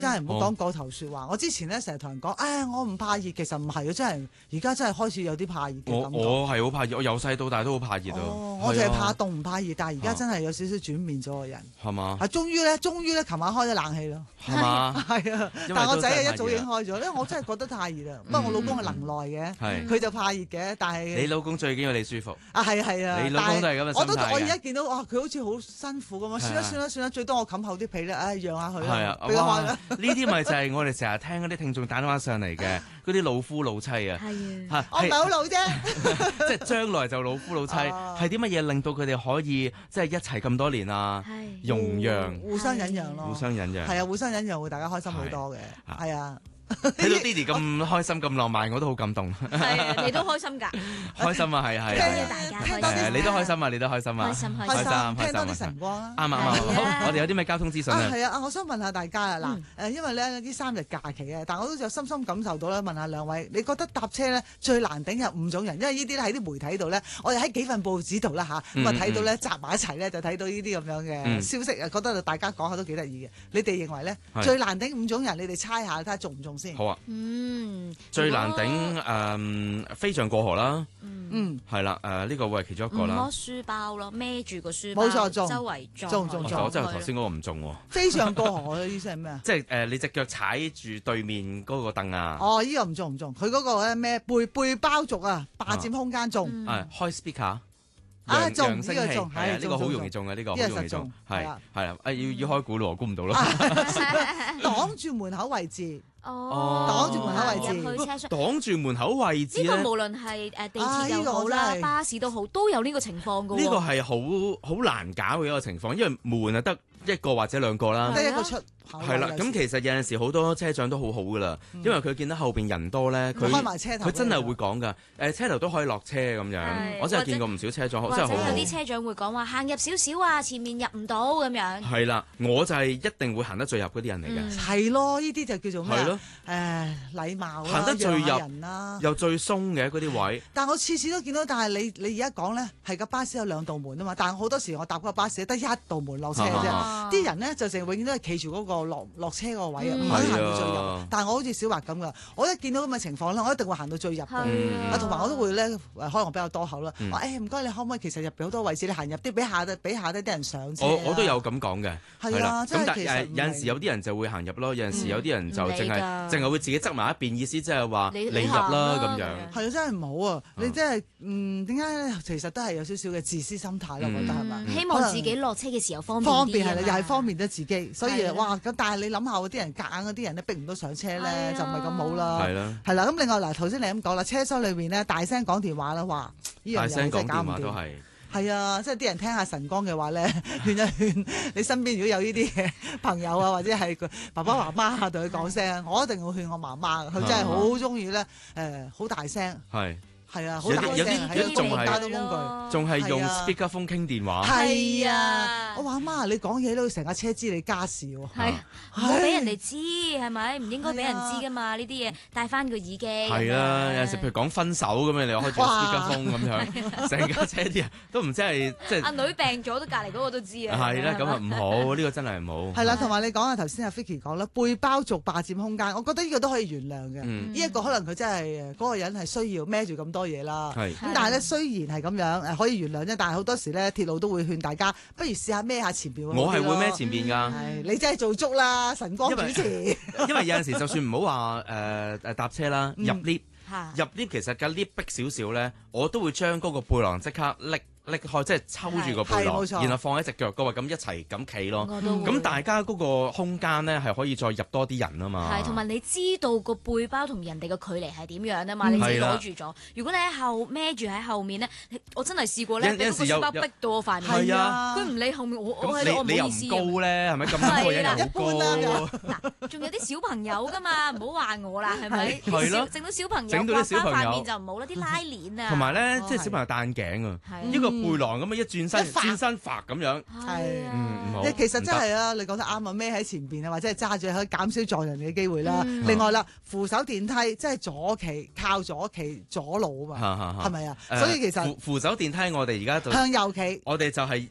真係唔好講過頭説話。我之前咧成日同人講，我唔怕熱，其實唔係啊，真係而家真係開始有啲怕熱嘅感覺。 我係好怕熱，我由細到大都好怕熱啊。 我就係怕凍唔怕熱，但係而家真係有少少轉變咗個人。 係嘛？ 終於咧，琴晚開咗冷氣咯。 係嘛？ 係啊，但係我仔一早已經開咗，因為我真係覺得太熱啦。不過我老公係能耐嘅，佢就怕熱嘅，但係你老公最緊要你舒服。 係啊， 你老公都係咁嘅心態嘅。 我而家見到佢好似好辛苦咁啊！算啦，最多我冚厚啲被咧，讓下佢啦，俾佢開啦。 呢啲咪就係我哋成日聽嗰啲聽眾打電話上嚟嘅嗰啲老夫老妻啊。 我唔係好老啫， 即係將來就老夫老妻，係啲乜嘢令到佢哋可以即係一齊咁多年啊？容讓， 互相忍讓咯， 互相忍讓， 係啊，互相忍讓會大家開心好多嘅，係啊。 睇到 Didi 咁開心咁浪漫，我都好感動。 係，你都開心㗎？ 開心啊，係。 大家開心。 你都開心啊，你都開心啊。 開心，聽多啲晨光啦。 啱。我哋有啲咩交通資訊啊？ 係啊，我想問下大家啊，嗱，因為咧呢3日假期啊，但我都有深深感受到咧，問下兩位，你覺得搭車咧最難頂有5種人，因為呢啲咧喺啲媒體度咧，我哋喺幾份報紙度啦嚇，咁啊睇到咧集埋一齊咧，就睇到呢啲咁樣嘅消息啊，覺得大家講下都幾得意嘅。你哋認為咧最難頂5種人，你哋猜下睇下中唔中先？ 好啊。最難頂飛象過河啦。係啦，呢個會係其中一個啦。 攞書包咯，孭住個書包， 冇錯， 周圍撞。 我真係頭先嗰個唔中喎。 飛象過河嘅意思係咩啊？ 即係你隻腳踩住對面嗰個凳啊。 呢個唔中。佢嗰個咧咩背包族啊，霸佔空間中。 開 speaker。 中呢個中， 係呢個好容易中嘅，呢個好容易中。係啦，要開估咯，估唔到咯。 擋住門口位置。 擋住門口位置， 入去車廂， 擋住門口位置咧。 呢個無論係地鐵又好啦，巴士都好，都有呢個情況㗎喎。 呢個係好難搞嘅一個情況，因為門啊得1個或者2個啦， 得一個出。 係啦，咁其實有陣時好多車長都好好噶啦，因為佢見到後邊人多咧，佢開埋車頭， 佢真係會講噶，車頭都可以落車咁樣。我真係見過唔少車長，真係好好。 或者有啲車長會講話行入少少啊，前面入唔到咁樣。 係啦，我就係一定會行得最入嗰啲人嚟嘅。 係咯，呢啲就叫做咩？ 係咯， 禮貌啦， 行得最入人啦， 又最鬆嘅嗰啲位。 但我次次都見到，但係你而家講咧，係個巴士有2道門啊嘛，但係好多時我搭嗰個巴士得1道門落車嘅啫。啲人咧就成日永遠都係企住嗰個落車個位啊，唔肯行到最入。但係我好似小華咁噶，我一見到咁嘅情況咧，我一定會行到最入嘅。同埋我都會咧，可能我比較多口啦。話唔該，你可唔可以其實入邊好多位置，你行入啲俾下低啲人上車。 我都有咁講嘅。 係啊， 咁但係有陣時有啲人就會行入咯，有陣時有啲人就淨係會自己側埋一邊，意思即係話你入啦咁樣。係啊，真係唔好啊！你真係點解咧？其實都係有少少嘅自私心態咯，我覺得係咪？ 希望自己落車嘅時候方便啲。 方便係啦，又係方便得自己，所以哇咁。但係你諗下，嗰啲人夾硬嗰啲人咧逼唔到上車咧，就唔係咁好啦。係啦。咁另外嗱，頭先你咁講啦，車廂裏邊咧大聲講電話啦，哇！呢樣嘢真係搞唔掂。係啊，即係啲人聽下晨光嘅話咧，勸一勸你身邊如果有呢啲朋友啊，或者係佢爸爸媽媽啊，同佢講聲，我一定會勸我媽媽，佢真係好中意咧，好大聲。係啊，好大聲，喺公共交通工具， 仲係用 speakerphone 傾電話。 係啊，我話媽，你講嘢都成架車知你家事喎。 係，唔好俾人哋知係咪？唔應該俾人知噶嘛？呢啲嘢戴翻個耳機。係啊，有陣時譬如講分手咁樣，你又開住 speakerphone 咁樣，成架車啲人都唔知係即係。阿女病咗，都隔離嗰個都知啊。 係啦，咁啊唔好，呢個真係唔好。 係啦，同埋你講下頭先阿 Vicky 講啦，背包族霸佔空間，我覺得呢個都可以原諒嘅。呢一個可能佢真係嗰個人係需要孭住咁多嘢啦。咁但係咧，雖然係咁樣可以原諒啫，但係好多時咧，鐵路都會勸大家，不如試下孭下前邊。 我係會孭前邊㗎。 你真係做足啦，晨光主持。 因為有陣時就算唔好話搭車啦，入 lift 其實架 lift 逼少少咧，我都會將嗰個背囊即刻拎開，即係抽住個背囊，然後放喺隻腳嗰位，咁一齊咁企咯。咁大家嗰個空間咧係可以再入多啲人啊嘛。 係，同埋你知道個背包同人哋嘅距離係點樣啊嘛？你自己攞住咗。如果你喺後孭住喺後面咧，我真係試過咧，俾個書包逼到我塊面。 係啊， 佢唔理後面，我喺度，我唔好意思。 你又唔高咧，係咪咁多人又高？ 嗱，仲有啲小朋友噶嘛，唔好話我啦，係咪？ 係咯， 整到小朋友， 整到啲小朋友塊面就唔好啦，啲拉鏈啊。 同埋咧，即係小朋友戴眼鏡啊，呢個背囊咁樣一轉身發咁樣，唔好。 其實真係啊，你講得啱啊，孭喺前邊啊，或者係揸住可以減少撞人嘅機會啦。另外啦，扶手電梯即係靠左企左路啊嘛，係咪啊？所以其實扶手電梯我哋而家就向右企， 我哋就係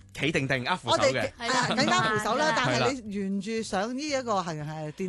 企定定握扶手嘅， 係啦，緊握扶手啦。但係你沿住上呢一個行人係電